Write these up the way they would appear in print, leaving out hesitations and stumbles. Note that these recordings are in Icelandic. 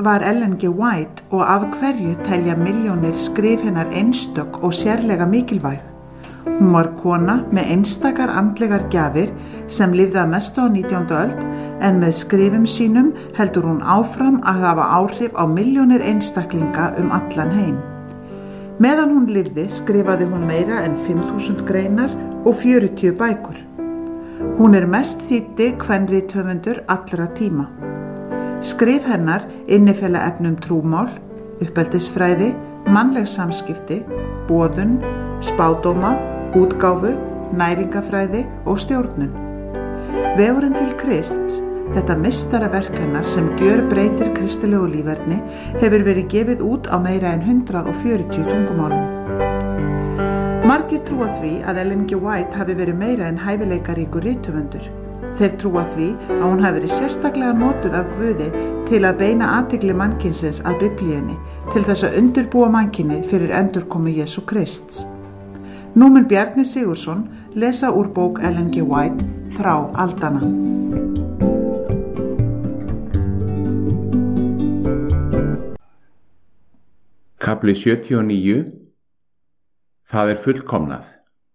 var Ellen G. White og af hverju telja milljónir skrif hennar einstök og sérlega mikilvæg? Hún var kona með einstakar andlegar gjafir sem lifði að mestu á 19. öld en með skrifum sínum heldur hún áfram að hafa áhrif á milljónir einstaklinga allan heim. Meðan hún lifði skrifaði hún meira en 5.000 greinar og 40 bækur. Hún mest þýddi kvenrithöfundur allra tíma. Skrif hennar innifela efnum trúmál, uppeldisfræði, mannleg samskipti, boðun, spádóma, útgáfu, næringafræði og stjórnun. Vegurinn til Krists, þetta meistaraverk hennar sem gjörbreytir kristilegu líferni, hefur verið gefið út á meira en 140 tungumálum. Margir trúa því að Ellen G. White hafi verið meira en hæfileikaríkur rithöfundur. Þeir trúa því að hún hafi verið sérstaklega notuð af Guði til að beina athygli mannkynsins að Biblíunni, til þess að undirbúa mannkynið fyrir endurkomu Jesú Krists. Nú mun Bjarni Sigurðsson lesa úr bók Ellen G. White, Þrá aldanna. Kafli 79. Það fullkomnað.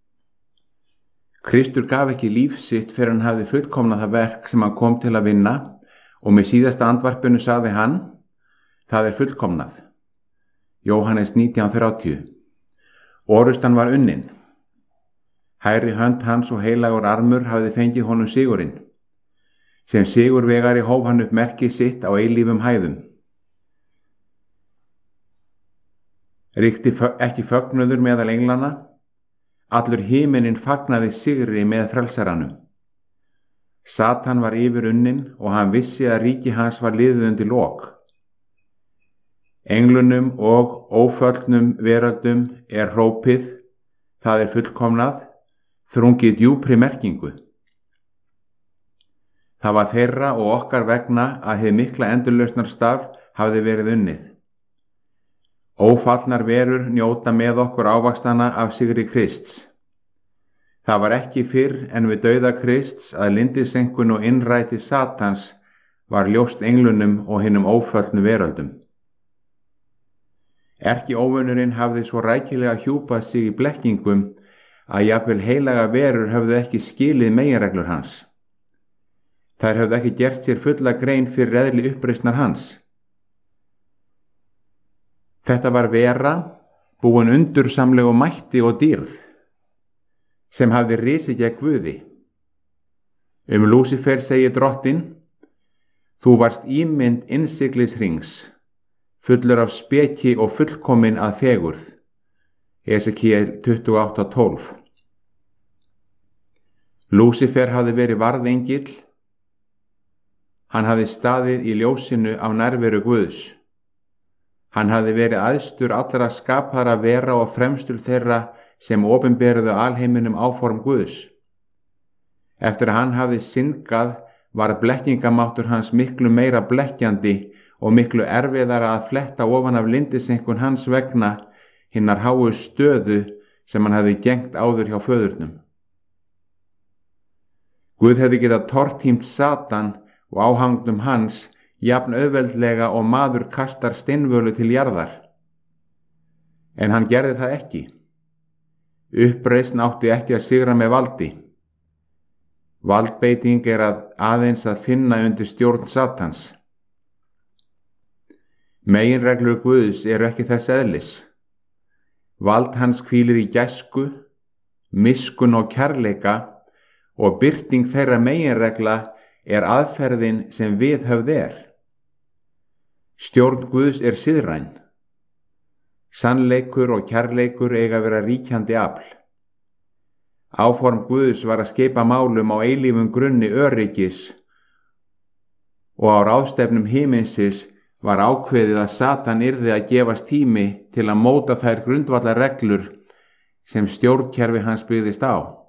Kristur gaf ekki líf sitt fyrir hann hafði fullkomnað það verk sem hann kom til að vinna og með síðasta andvarpinu sagði hann, það fullkomnað. Jóhannes 19:30. Orustan var unnin. Hægri hönd hans og heilagur armur hafði fengið honum sigurinn. Sem sigurvegari hóf hann upp merkið sitt á eilífum hæðum. Ríkti ekki fögnuður meðal englana, allur himinin fagnaði sigri með frelsaranum. Satan var yfir unnin og hann vissi að ríki hans var liðið undir lok. Englunum og óföllnum veröldum hrópið, það fullkomnað, þrungið djúpri merkingu. Það var þeirra og okkar vegna að hið mikla endurlausnarstarf hafði verið unnið. Ófallnar verur njóta með okkur ávaxtana af sigri Krists. Það var ekki fyrr en við dauða Krists að lindisenkun og innræti Satans var ljóst englunum og hinum óföllnu veröldum. Erkióvinurinn hafði svo rækilega hjúpað sig í blekkingum að jafnvel heilaga verur höfðu ekki skilið meginreglur hans. Þær höfðu ekki gert sér fulla grein fyrir eðli uppreisnar hans. Þetta var vera, búin undursamlegu mætti og dýrð, sem hafði risið gegn Guði. Lúsifer segir drottinn, þú varst ímynd innsiglishrings, fullur af speki og fullkomin að fegurð. Esekiel 28:12. Lúsifer hafði verið varðengill. Hann hafði staðið í ljósinu af nærveru Guðs. Hann hafði verið æðstur allra skapaðra vera og fremstur þeirra sem opinberuðu alheiminum áform Guðs. Eftir að hann hafði syndgað var blekkingamáttur hans miklu meira blekkjandi og miklu erfiðara að fletta ofan af lindisenkun hans vegna hinnar háu stöðu sem hann hafði gegnt áður hjá föðurnum. Guð hefði getað tortímt Satan og áhangnum hans jafn auðveldlega og maður kastar steinvölu til jarðar. En hann gerði það ekki. Uppreisn átti ekki að sigra með valdi. Valdbeiting aðeins að finna undir stjórn Satans. Meginreglur Guðs ekki þess eðlis. Vald hans hvílir í gæsku, miskun og kærleika og birting þeirra meginregla aðferðin sem viðhöfð Stjórn Guðs siðræn. Sannleikur og kærleikur eiga að vera ríkjandi afl. Áform Guðs var að skipa málum á eilífum grunni öryggis og á ráðstefnum himinsins var ákveðið að Satan yrði að gefast tími til að móta þær grundvallarreglur sem stjórnkerfi hans byggðist á.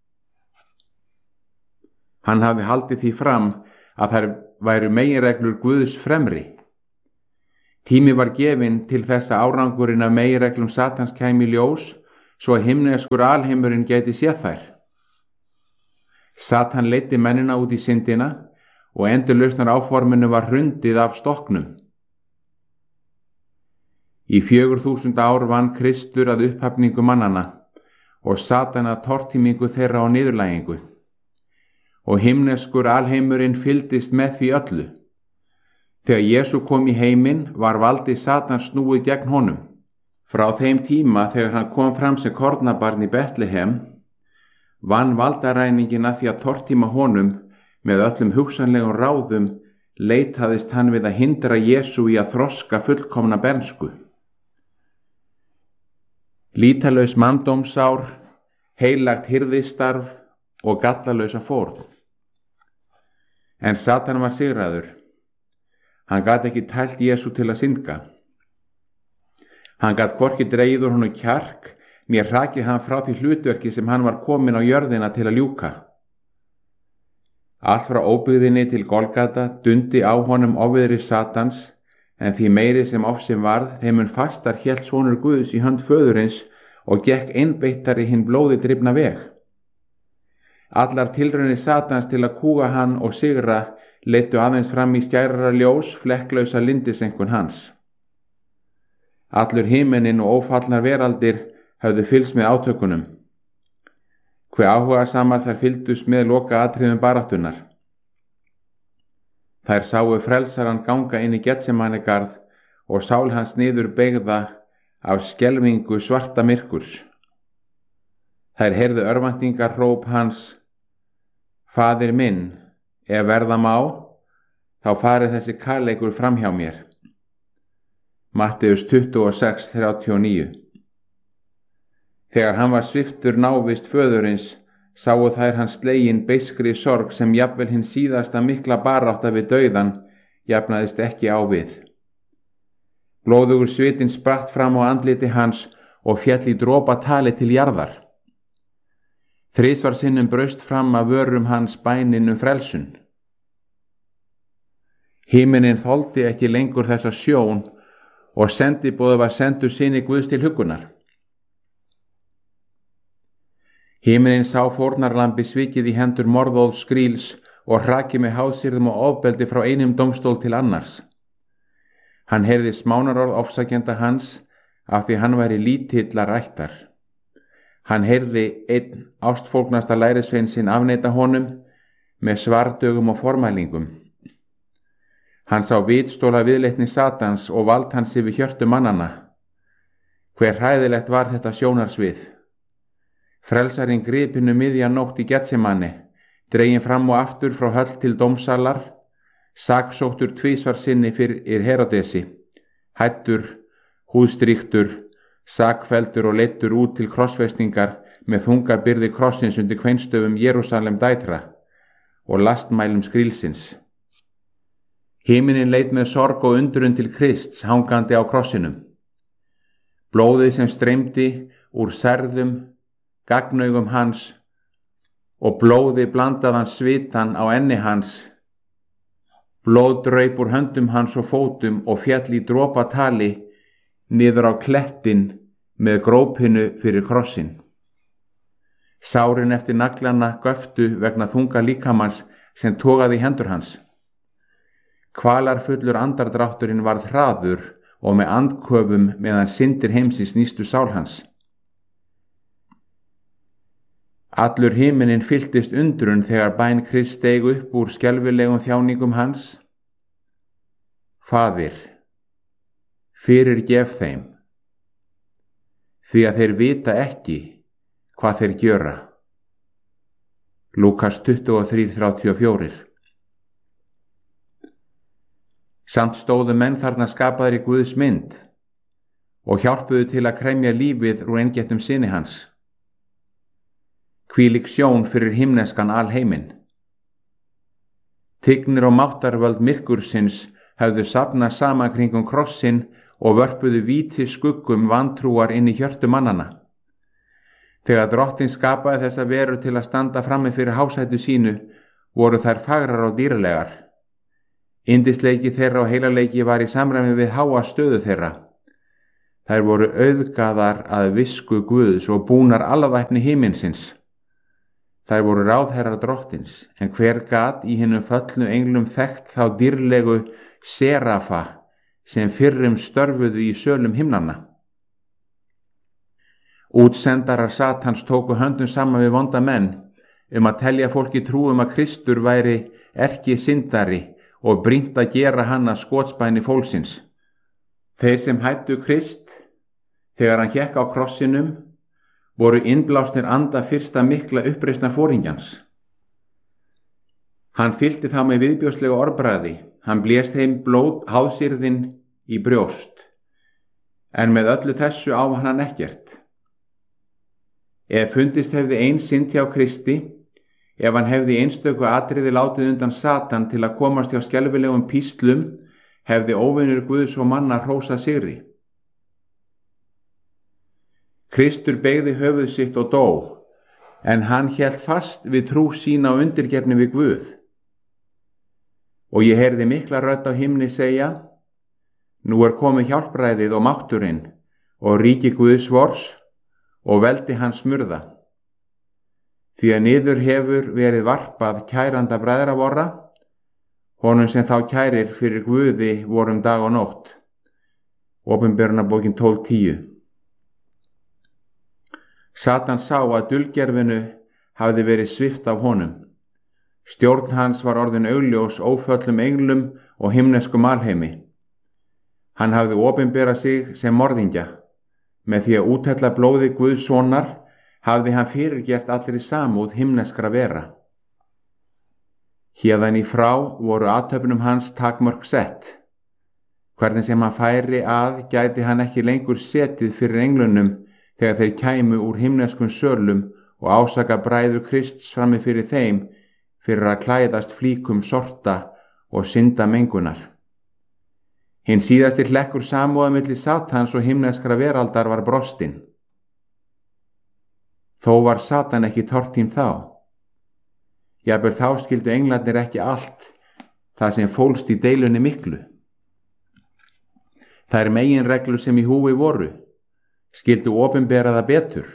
Hann hafði haldið því fram að þær væru meginreglur Guðs fremri. Tími var gefinn til þess að árangurinn af meginreglum Satans kæmi í ljós svo að himneskur alheimurinn gæti séð þær. Satan leiddi mennina út í syndina og endurlausnar áforminu var hrundið af stokknum. Í 4000 ár vann Kristur að upphafningu mannana og Satan að tortímingu þeirra á niðurlægingu. Og himneskur alheimurinn fylgdist með því öllu. Þegar Jesú kom í heiminn var valdi Satans snúið gegn honum. Frá þeim tíma þegar hann kom fram sem kornabarn í Betlehem, vann valdaræningin að því að tortíma honum með öllum hugsanlegum ráðum, leitaðist hann við að hindra Jesú í að þroska fullkomna bernsku. Lítalaus manndómsár, heilagt hirðistarf og gallalausa fórn. En Satan var sigraður. Hann gat ekki tælt Jesú til að syndga. Hann gat hvorki dregið úr honum kjark, né hrakið hann frá því hlutverki sem hann var kominn á jörðina til að ljúka. Allt frá óbyggðinni til Golgata dundi á honum ofviðri Satans, en því meiri sem ofsinn varð, þeim mun fastar hélt sonur Guðs í hönd föðurins og gekk einbeittari hinn blóði drifna veg. Allar tilraunir Satans til að kúga hann og sigra leiddu aðeins fram í skærara ljós, flekklausa lindisenkun hans. Allur himinin og ófallnar veraldir höfðu fylgst með átökunum. Hve áhugasamar þær fylgdust með loka atriðum baráttunar. Þær sáu frelsaran ganga inn í Getsemanigarð og sál hans niður beygða af skelfingu svarta myrkurs. Þær heyrðu örvæntingarhróp hans: Faðir minn, ef verða má, þá farið þessi kærleikur framhjá mér. Matteus 26:39. Þegar hann var sviptur návist föðurins, sáu þær hann slegin beiskri sorg sem jafnvel hinn síðasta mikla barátta við dauðan jafnaðist ekki á við. Blóðugur svitinn spratt fram á andliti hans og féll í dropatali til jarðar. Þrisvar sinnum braust fram af vörum hans bænin frelsun. Himinin þoldi ekki lengur þessa sjón og sendiboði var sendur syni Guðs til huggunar. Himinin sá fórnarlambi svikið í hendur morðóðs skríls og hrakið með hásýrðum og ofbeldi frá einum dómstól til annars. Hann heyrði smánarorð ofsakenda hans af því hann væri lítilla rættar. Hann heyrði einn ástfólgnasta lærisvein sinn afneita honum með svardögum og formælingum. Hann sá vitstóla viðleitni Satans og vald hans yfir hjörtu mannana. Hver hræðilegt var þetta sjónarsvið. Frelsarinn gripinu miðja nótt í Getsemani, dreginn fram og aftur frá höll til dómsalar, saksóttur tvísvar sinni fyrir Herodesi, hættur, húðstrýktur, sakfelldur og leiddur út til krossfestingar með þunga byrði krossins undir kveinstöfum Jerúsalem dætra og lastmælum skrílsins. Himinin leit með sorg og undrun til Krists hangandi á krossinum. Blóðið sem streymdi úr særðum, gagnaugum hans og blóði blandaðan svitan á enni hans. Blóð draup úr höndum hans og fótum og féll í dropatali niður á klettin með grópinu fyrir krossin. Sárin eftir naglana göftu vegna þunga líkamans sem togaði í hendur hans. Kvalarfullur andardrátturinn varð hraður og með andköfum meðan syndir heimsins nístu sál hans. Allur himinin fylltist undrun þegar bæn Krists steig upp úr skelfilegum þjáningum hans. Faðir, fyrirgef þeim, því að þeir vita ekki hvað þeir gjöra. Lúkas 23:34. Samt stóðu menn þarna skapaðir í Guðs mynd og hjálpuðu til að kremja lífið úr eingettum syni hans. Hvílík sjón fyrir himneskan alheiminn. Tignir og máttarvöld myrkursins höfðu safnað saman kringum krossin og vörpuðu víti skuggum vantrúar inn í hjörtu mannana. Þegar Drottinn skapaði þessa veru til að standa frammi fyrir hásætu sínu, voru þær fagrar og dýrlegar. Yndisleiki þeirra og heilaleiki var í samræmi við háa stöðu þeirra. Þær voru auðgaðar að visku Guðs og búnar alvæpni himinsins. Þær voru ráðherrar Drottins, en hver gat í hinum föllnu englum þekkt þá dýrlegu serafa sem fyrrum störfuðu í sölum himnanna. Útsendarar Satans tóku höndum saman við vonda menn að telja fólki trú að Kristur væri erki syndari og brýnt að gera hann að skotspæni fólksins. Þeir sem hættu Krist þegar hann hékk á krossinum voru innblásnir anda fyrsta mikla uppreisnar foringjans. Hann fyllti þá með viðbjóðslega orðbragði, hann blést þeim háðsýrðin í brjóst, en með öllu þessu ávann hann ekkert. Ef fundist hefði ein synd hjá Kristi, ef hann hefði einstöku atriði látið undan Satan til að komast hjá skelfilegum píslum, hefði óvinur Guðs og manna hrósað sigri. Kristur beygði höfuð sitt og dó, en hann hélt fast við trú sína og undirgefni við Guð. Og ég heyrði mikla rödd á himni segja: Nú komið hjálpræðið og mátturinn og ríki Guðs vors og veldi hans smurða. Því að niður hefur verið varpað kæranda bræðra vorra, honum sem þá kærir fyrir Guði vorum dag og nótt. Opinberunarbókin 12:10. Satan sá að dulgerfinu hafði verið svipt af honum. Stjórn hans var orðin augljós óföllum englum og himneskum alheimi. Hann hafði opinberað sig sem morðingja. Með því að úthella blóði Guðs sonar hafði hann fyrirgert allri samúð himneskra vera. Héðan í frá voru athöfnum hans takmörk sett. Hvernig sem hann færi að gæti hann ekki lengur setið fyrir englunum þegar þeir kæmu úr himneskum sölum og ásaka bræður Krists frammi fyrir þeim fyrir að klæðast flíkum sorta og synda mengunar. Hinn síðasti hlekkur samúðar milli Satans og himneskra veraldar var brostinn. Þó var Satan ekki tortím þá. Jafnvel þá skildu englarnir ekki allt það sem fólst í deilunni miklu. Þær meginreglur sem í húfi voru skildu opinbera það betur.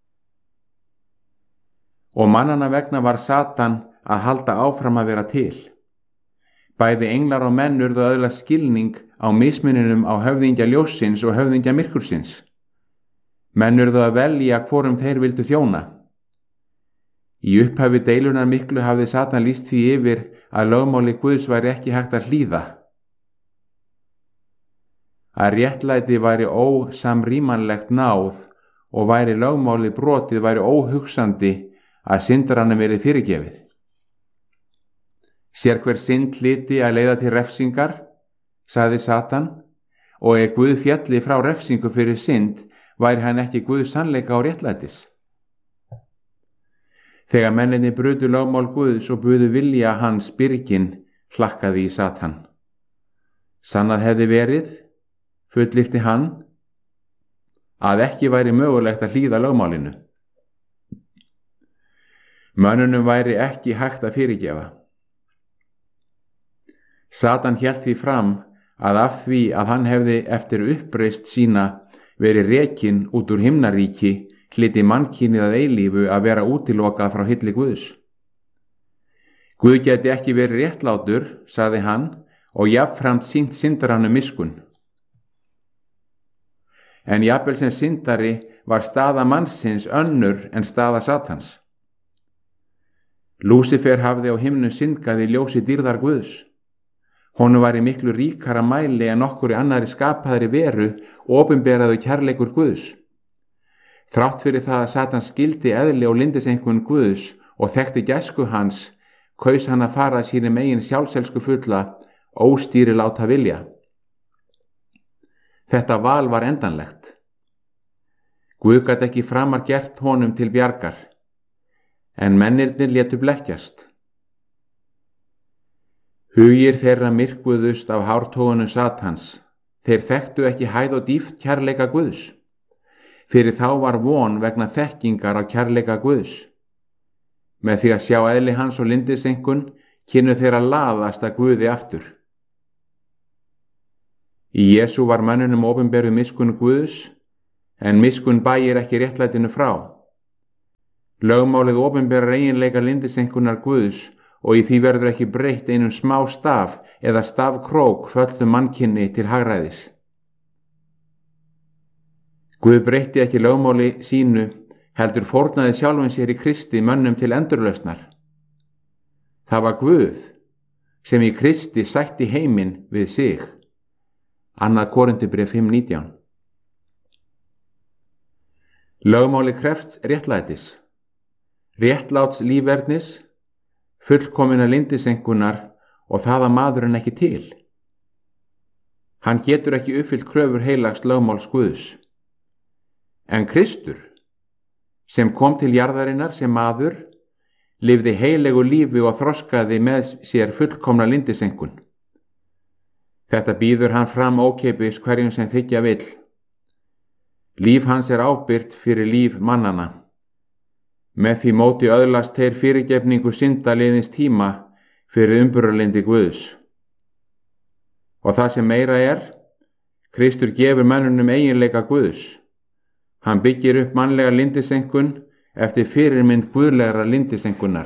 Og mannanna vegna var Satan að halda áfram að vera til. Bæði englar og menn urðu að öðlast skilning á mismuninum á höfðingja ljóssins og höfðingja myrkursins. Menn urðu að velja hvorum þeir vildu þjóna. Í upphafi deilunar miklu hafði Satan lýst því yfir að lögmáli Guðs væri ekki hægt að hlýða. Að réttlæti væri ósamrýmanlegt náð og væri lögmálið brotið væri óhugsandi að syndaranum verið fyrirgefið. Sér hver synd hlyti að leiða til refsingar, sagði Satan, og ef Guð fjalli frá refsingu fyrir synd, væri hann ekki Guð sannleika og réttlætis. Þegar menninni brutu lögmál Guðs og buðu vilja hans byrgin, hlakkaði í Satan. Sannað hefði verið, fullyrti hann, að ekki væri mögulegt að hlýða lögmálinu. Mönnunum væri ekki hægt að fyrirgefa. Satan hélt því fram að af því að hann hefði eftir uppreist sína verið rekinn út úr himnaríki hlyti mannkynið að eilífu að vera útilokað frá hylli Guðs. Guð geti ekki verið réttlátur, sagði hann, og jafnframt sýnt syndaranum miskunn. En jafnvel sem syndari var staða mannsins önnur en staða Satans. Lúsifer hafði á himnu syndgað í ljósi dýrðar Guðs. Honum var í miklu ríkara mæli en nokkurri annari skapaðri veru opinberaðu kærleikur Guðs. Þrátt fyrir það að Satan skildi eðli og lyndiseinkunn Guðs og þekkti gæsku hans, kaus hann að fara sínum eigin sjálfselsku fulla, óstýriláta vilja. Þetta val var endanlegt. Guð gat ekki framar gert honum til bjargar, en mennirnir létu blekkjast. Hugir þeirra myrkvuðust af hártogunum Satans. Þeir þekktu ekki hæð og dýpt kærleika Guðs. Fyrir þá var von vegna þekkingar á kærleika Guðs. Með því að sjá eðli hans og lyndiseinkunn kynnu þeir að laðast að Guði aftur. Í Jesú var mönnunum opinberu miskunn Guðs, en miskunn bægir ekki réttlætinu frá. Lögmálið opinberar eiginleika lyndiseinkunnar Guðs og í því verður ekki breytt einum smá staf eða stafkrók föllnu mannkynni til hagræðis. Guð breytti ekki lögmáli sínu, heldur fórnaði sjálfum sér í Kristi mönnum til endurlausnar. Það var Guð sem í Kristi sætti heiminn við sig. 2. Korintubréf 5:19. Lögmáli krefst réttlætis, réttláts lífverðnis, fullkominna lindisengunar og það að maðurinn ekki til. Hann getur ekki uppfyllt kröfur heilags lögmáls Guðs. En Kristur, sem kom til jarðarinnar sem maður, lifði heilegu lífi og þroskaði með sér fullkomna lindisengun. Þetta býður hann fram ókeypis hverjum sem þiggja vill. Líf hans er ábyrgt fyrir líf mannana. Með því móti öðlast þeir fyrirgefningu synda liðins tíma fyrir umburðarlyndi Guðs. Og það sem meira er, Kristur gefur mönnunum eiginleika Guðs. Hann byggir upp mannlega lindisenkun eftir fyrirmynd guðlegra lindisenkunar.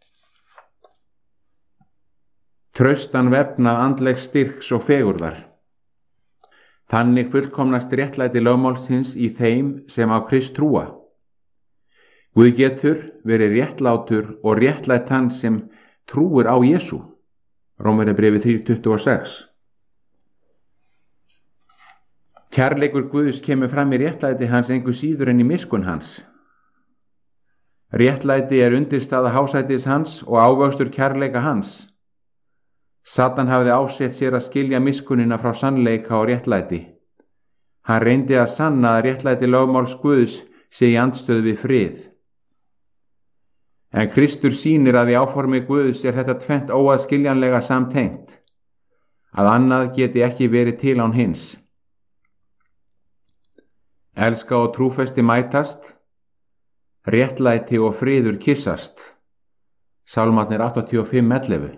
Traustan vefnað andlegs styrks og fegurðar. Þannig fullkomnast réttlæti lögmálsins í þeim sem á Krist trúa. Guð getur verið réttlátur og réttlætt hann sem trúir á Jesú. Rómverjabréfið 3:26. Kærleikur Guðs kemur fram í réttlæti hans engu síður en í miskunn hans. Réttlæti er undirstaða hásætis hans og ávöxtur kærleika hans. Satan hafði ásett sér að skilja miskunnina frá sannleika og réttlæti. Hann reyndi að sanna að réttlæti lögmáls Guðs sé í andstöðu við frið. En Kristur sýnir að í áformi Guðs er þetta tvennt óaðskiljanlega samtengt, að annað geti ekki verið til án hins. Elska og trúfesti mætast, réttlæti og friður kyssast. Sálmarnir 85:11.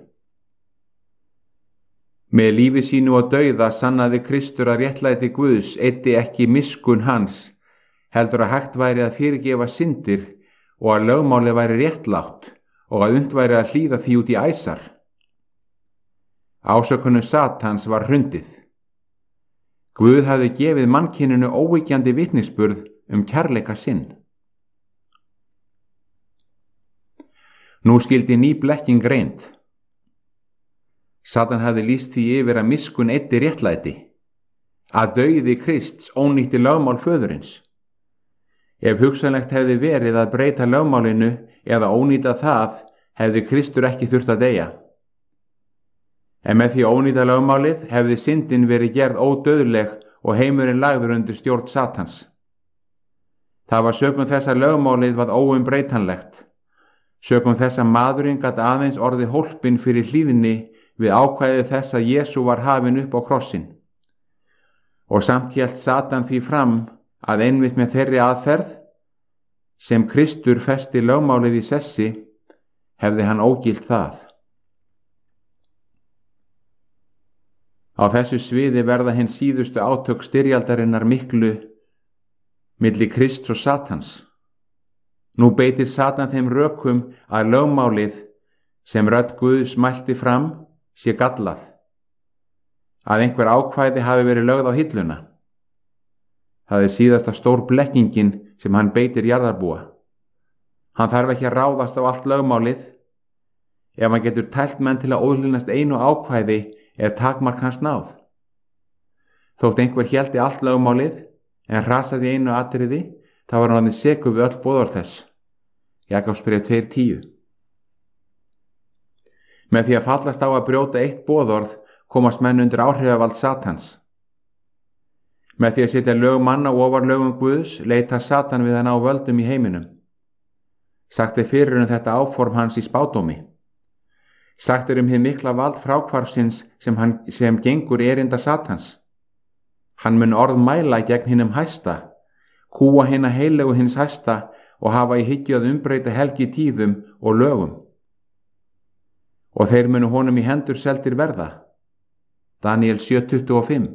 Með lífi sínu og dauða sannaði Kristur að réttlæti Guðs eyddi ekki miskunn hans, heldur að hægt væri að fyrirgefa syndir og að lögmáli væri réttlátt og að unnt væri að hlýða því út í æsar. Ásökunum Satans var hrundið. Guð hafði gefið mannkyninu óyggjandi vitnisburð kærleika sinn. Nú skyldi ný blekking reynd. Satan hafði lýst því yfir að miskunn eyddi réttlæti, að dauði Krists ónýtti lögmál föðurins. Ef hugsanlegt hefði verið að breyta lögmálinu eða ónýta það, hefði Kristur ekki þurft að deyja. En með því ónýta lögmálið hefði syndin verið gerð ódauðleg og heimurinn lagður undir stjórn Satans. Það var sökum þess að lögmálið var óumbreytanlegt, sökum þess að maðurinn gat aðeins orðið hólpinn fyrir hlýðni við ákvæðið þess að Jesú var hafinn upp á krossin. Og samt hélt Satan því fram að einmitt með þeirri aðferð, sem Kristur festi lögmálið í sessi, hefði hann ógilt það. Á þessu sviði verða hinn síðustu átök styrjaldarinnar miklu milli Krists og Satans. Nú beitir Satan þeim rökum að lögmálið sem rödd Guðs mælti fram sé gallað, að einhver ákvæði hafi verið lögð á hilluna. Það er síðasta stór blekkingin sem hann beitir jarðarbúa. Hann þarf ekki að ráðast á allt lögmálið. Ef hann getur tælt menn til að óhlýðnast einu ákvæði er takmark hans náð. Þótt einhver héldi allt lögmálið en hrasaði einu atriði, þá var hann orðinn sekur við öll boðorð þess. Jakobsbréf 2:10. Með því að fallast á að brjóta eitt boðorð komast menn undir áhrifavald Satans. Með því að setja lög manna ofar lögum Guðs leita Satan við að ná völdum í heiminum. Sagt er fyrir þetta áform hans í spádómi. Sagt er hið mikla vald fráhvarfsins sem gengur erinda Satans. Hann mun orð mæla gegn hinum hæsta, kúa hina heilegu hins hæsta og hafa í hyggju að umbreyta helgi tíðum og lögum. Og þeir munu honum í hendur seldir verða. Daniel 7:25.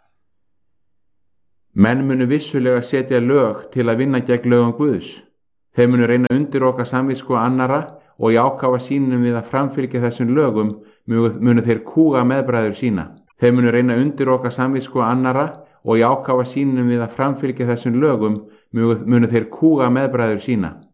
Menn munu vissulega setja lög til að vinna gegn lögum Guðs. Þeir munu reyna undir okkar samvisku annara og í ákafa sínum við að framfylgja þessum lögum munu þeir kúga meðbræður sína. Þeir munu reyna undiroka samvisku annara og í ákafa sínum við að framfylgja þessum lögum munu þeir kúga meðbræður sína.